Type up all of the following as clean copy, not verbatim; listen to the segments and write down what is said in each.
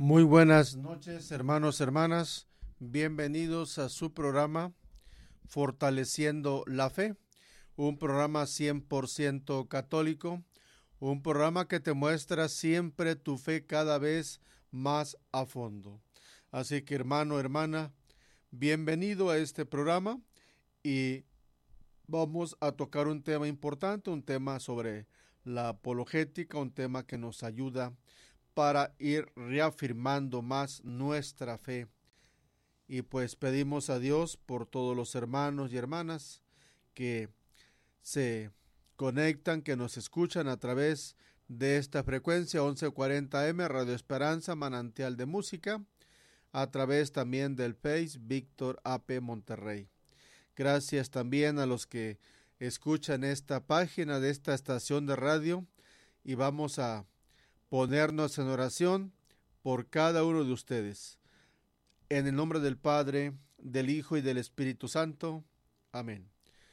Muy buenas noches, hermanos, hermanas. Bienvenidos a su programa Fortaleciendo la Fe, un programa 100% católico, un programa que te muestra siempre tu fe cada vez más a fondo. Así que, hermano, hermana, bienvenido a este programa y vamos a tocar un tema importante, un tema sobre la apologética, un tema que nos ayuda para ir reafirmando más nuestra fe. Y pues pedimos a Dios por todos los hermanos y hermanas que se conectan, que nos escuchan a través de esta frecuencia 1140M, Radio Esperanza, Manantial de Música, a través también del Face Víctor AP Monterrey. Gracias también a los que escuchan esta página de esta estación de radio y vamos a ponernos en oración por cada uno de ustedes. En el nombre del Padre, del Hijo y del Espíritu Santo. Amén.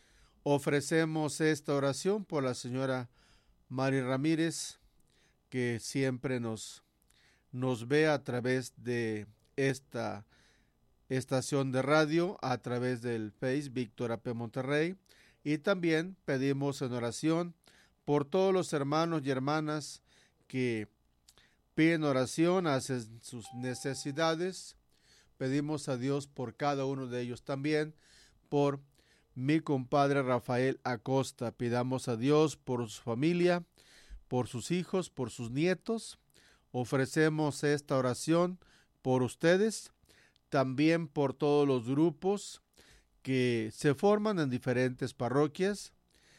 Ofrecemos esta oración por la señora Mari Ramírez, que siempre nos ve a través de esta estación de radio, a través del Face Víctor AP Monterrey, y también pedimos en oración por todos los hermanos y hermanas que piden oración, hacen sus necesidades. Pedimos a Dios por cada uno de ellos también, por mi compadre Rafael Acosta. Pidamos a Dios por su familia, por sus hijos, por sus nietos. Ofrecemos esta oración por ustedes, también por todos los grupos que se forman en diferentes parroquias,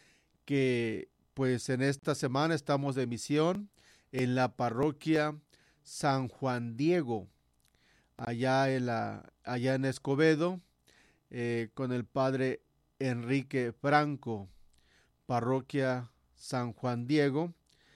que pues en esta semana estamos de misión en la parroquia San Juan Diego, allá en Escobedo, con el padre Enrique Franco, parroquia San Juan Diego,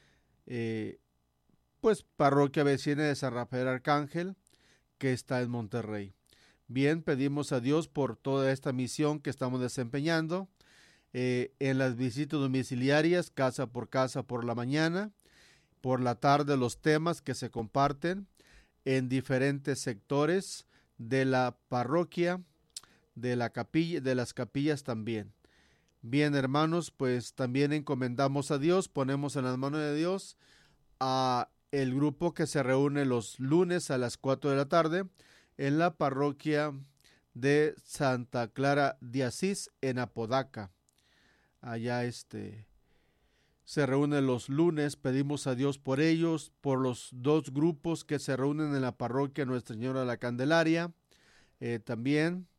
pues parroquia vecina de San Rafael Arcángel, que está en Monterrey. Bien, pedimos a Dios por toda esta misión que estamos desempeñando, en las visitas domiciliarias, casa por la mañana, por la tarde los temas que se comparten en diferentes sectores de la parroquia, de la capilla, de las capillas también. Bien, hermanos, pues también encomendamos a Dios, ponemos en las manos de Dios a el grupo que se reúne los lunes a las 4 de la tarde en la parroquia de Santa Clara de Asís en Apodaca. Allá se reúnen los lunes, pedimos a Dios por ellos, por los dos grupos que se reúnen en la parroquia Nuestra Señora de la Candelaria, también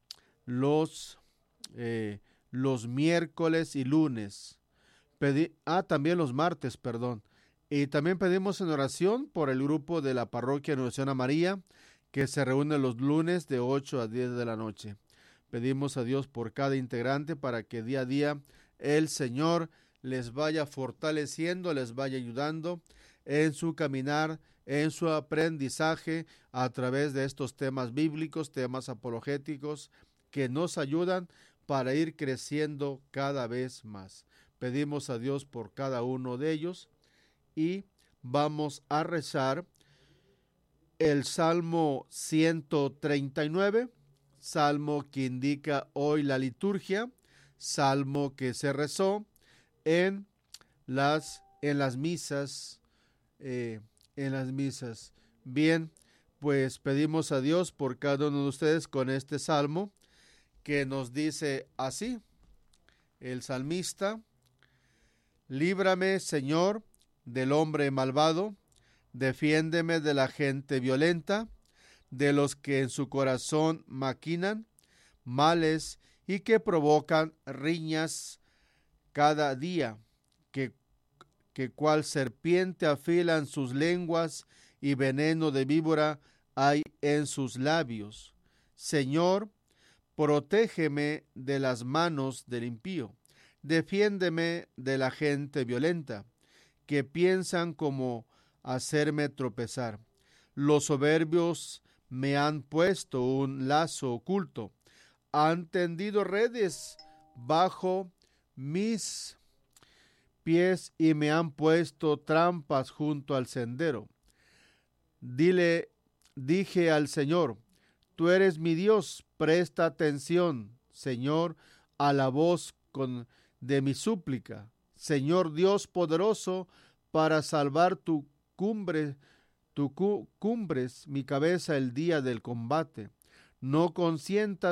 los miércoles y lunes, también los martes, perdón, y también pedimos en oración por el grupo de la parroquia Nuestra María, que se reúne los lunes de 8 a 10 de la noche. Pedimos a Dios por cada integrante para que día a día el Señor les vaya fortaleciendo, les vaya ayudando en su caminar, en su aprendizaje a través de estos temas bíblicos, temas apologéticos que nos ayudan para ir creciendo cada vez más. Pedimos a Dios por cada uno de ellos y vamos a rezar el Salmo 139, salmo que indica hoy la liturgia, salmo que se rezó en las misas, Bien, pues pedimos a Dios por cada uno de ustedes con este salmo que nos dice así, el salmista: líbrame, Señor, del hombre malvado, defiéndeme de la gente violenta, de los que en su corazón maquinan males y que provocan riñas cada día, que cual serpiente afilan sus lenguas y veneno de víbora hay en sus labios. Señor, protégeme de las manos del impío, defiéndeme de la gente violenta, que piensan como hacerme tropezar. Los soberbios me han puesto un lazo oculto, han tendido redes bajo mis pies y me han puesto trampas junto al sendero. dije al Señor: tú eres mi Dios, presta atención, Señor, a la voz de mi súplica. Señor Dios poderoso, para salvar cumbres mi cabeza el día del combate. No consientas